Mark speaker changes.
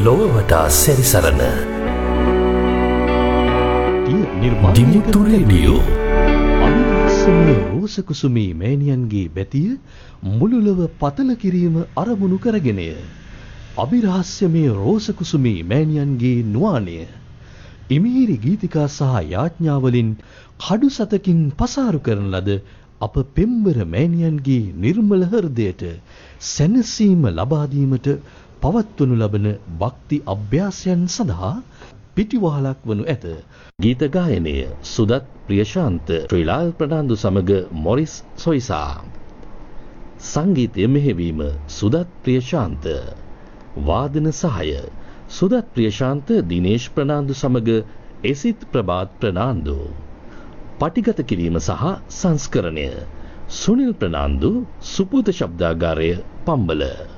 Speaker 1: ලොව වටා සැරිසරන දිමුතු රේඩියෝ
Speaker 2: අවිනාශනීය රෝසකුසුමී මෑණියන්ගේ බැතිය මුළු ලොව පතල කිරීම අරමුණු කරගෙනය. අභිරහස්‍යමය රෝසකුසුමී මෑණියන්ගේ නුවාණය ඉමිහිරි ගීතිකා සහ යාඥාවලින් කඩු සතකින් පසාරු කරන ලද අප පෙම්බර මෑණියන්ගේ නිර්මල හෘදයට සැනසීම ලබා දීමට පවත්වනු ලබන භක්ති අභ්‍යාසයන් සඳහා පිටිවහලක් වනු ඇත. ගීත ගායනය සුදත් ප්‍රියශාන්ත, ශ්‍රීලාල් ප්‍රනාන්දු සමග මොරිස් සොයිසා. සංගීතය මෙහෙවීම සුදත් ප්‍රියශාන්ත. වාදන සහාය සුදත් ප්‍රියශාන්ත, දිනේෂ් ප්‍රනාන්දු සමග එසිත් ප්‍රභාත් ප්‍රනාන්දු. පටිගත කිරීම සහ සංස්කරණය සුනිල් ප්‍රනාන්දු, සුපුත ශබ්දාගාරය පම්බල.